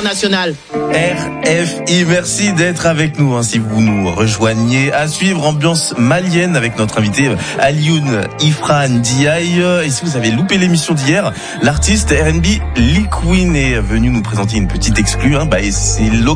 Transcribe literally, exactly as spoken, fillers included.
international. R F I, merci d'être avec nous. Hein, si vous nous rejoignez, à suivre ambiance malienne avec notre invité Alioune Ifra Ndiaye. Et si vous avez loupé l'émission d'hier, l'artiste R and B Lee Queen est venu nous présenter une petite exclue. Hein, bah, et c'est